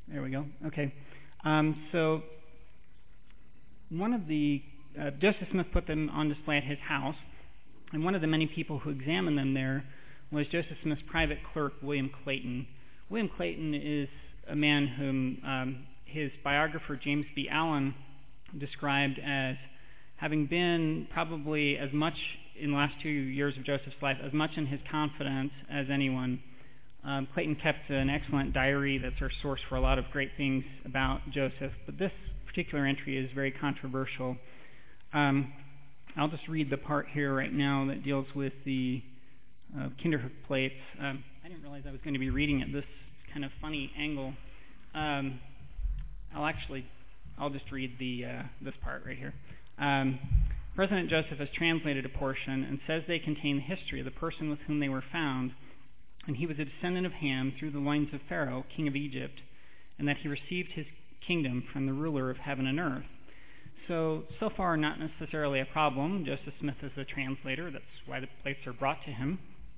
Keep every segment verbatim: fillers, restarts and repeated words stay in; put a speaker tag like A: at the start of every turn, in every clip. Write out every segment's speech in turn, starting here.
A: There we go. Okay. Um, so one of the uh, Joseph Smith put them on display at his house, and one of the many people who examined them there was Joseph Smith's private clerk, William Clayton. William Clayton is a man whom um, his biographer, James B. Allen, described as having been probably as much in the last two years of Joseph's life, as much in his confidence as anyone. Um, Clayton kept an excellent diary that's our source for a lot of great things about Joseph, but this particular entry is very controversial. Um, I'll just read the part here right now that deals with the uh, Kinderhook plates. Um, I didn't realize I was going to be reading at this kind of funny angle. Um, I'll actually, I'll just read the uh, this part right here. Um, President Joseph has translated a portion and says they contain the history of the person with whom they were found, and he was a descendant of Ham through the loins of Pharaoh, king of Egypt, and that he received his kingdom from the ruler of heaven and earth. So, so far not necessarily a problem. Joseph Smith is the translator. That's why the plates are brought to him.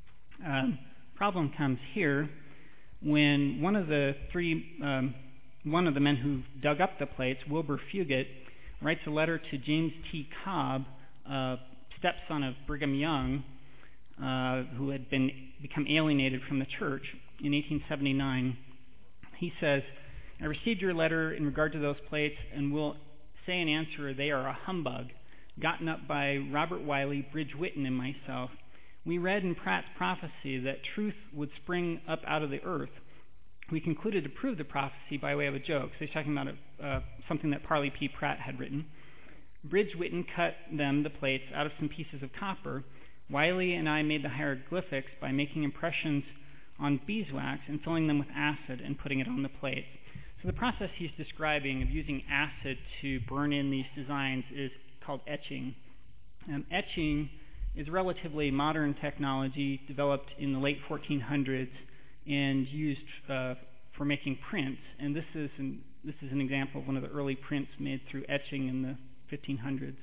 A: Um, problem comes here when one of the three, um, one of the men who dug up the plates, Wilbur Fugate, writes a letter to James T. Cobb, uh, stepson of Brigham Young, uh, who had been become alienated from the church in eighteen seventy-nine. He says, I received your letter in regard to those plates and will say in answer they are a humbug, gotten up by Robert Wiley, Bridge Whitten, and myself. We read in Pratt's prophecy that truth would spring up out of the earth. We concluded to prove the prophecy by way of a joke. So he's talking about a, uh, something that Parley P. Pratt had written. Bridge Whitten cut them, the plates, out of some pieces of copper. Wiley and I made the hieroglyphics by making impressions on beeswax and filling them with acid and putting it on the plates. So the process he's describing of using acid to burn in these designs is called etching. Um, etching is relatively modern technology developed in the late fourteen hundreds and used uh, for making prints. And this is an, this is an example of one of the early prints made through etching in the fifteen hundreds.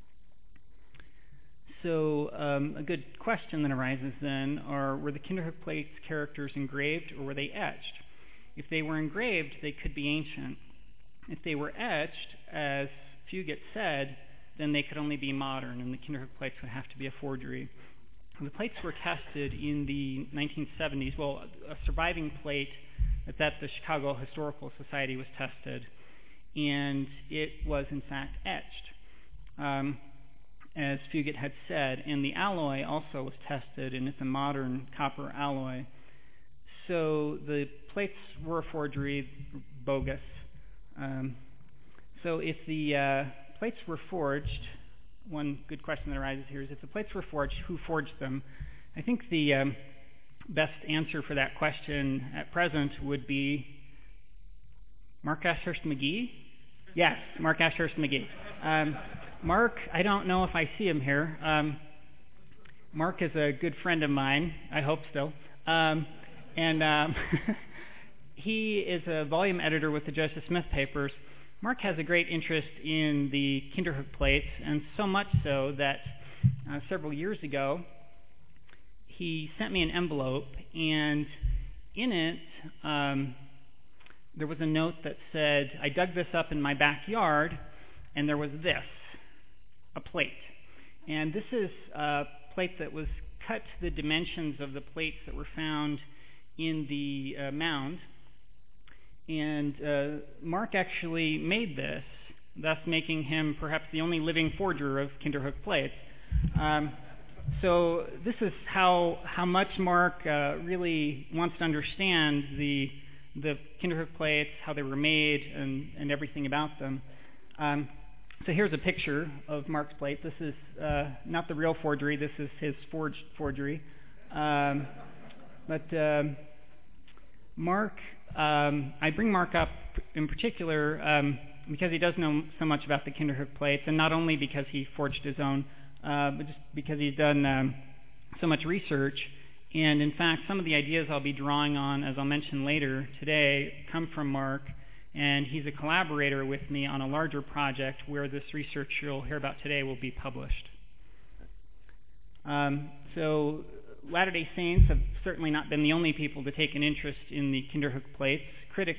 A: So um, a good question that arises then are, were the Kinderhook plates characters engraved or were they etched? If they were engraved, they could be ancient. If they were etched, as Fugate said, then they could only be modern, and the Kinderhook plates would have to be a forgery. The plates were tested in the nineteen seventies. Well, a surviving plate that's at the Chicago Historical Society was tested, and it was in fact etched, um, as Fugate had said, and the alloy also was tested, and it's a modern copper alloy. So the plates were a forgery, bogus. Um, so if the uh, plates were forged, one good question that arises here is, if the plates were forged, who forged them? I think the um, best answer for that question at present would be Mark Ashurst McGee? Yes, Mark Ashurst McGee. Um, Mark, I don't know if I see him here. Um, Mark is a good friend of mine. I hope so. Um, and um, he is a volume editor with the Joseph Smith papers. Mark has a great interest in the Kinderhook plates, and so much so that uh, several years ago he sent me an envelope, and in it um, there was a note that said, I dug this up in my backyard, and there was this, a plate. And this is a plate that was cut to the dimensions of the plates that were found in the uh, mound. And uh, Mark actually made this, thus making him perhaps the only living forger of Kinderhook plates. Um, so this is how how much Mark uh, really wants to understand the the Kinderhook plates, how they were made, and, and everything about them. Um, so here's a picture of Mark's plate. This is uh, not the real forgery. This is his forged forgery. Um, but um, Mark... Um, I bring Mark up in particular um, because he does know so much about the Kinderhook plates, and not only because he forged his own, uh, but just because he's done um, so much research. And in fact, some of the ideas I'll be drawing on, as I'll mention later today, come from Mark, and he's a collaborator with me on a larger project where this research you'll hear about today will be published. Um, so Latter-day Saints have certainly not been the only people to take an interest in the Kinderhook plates.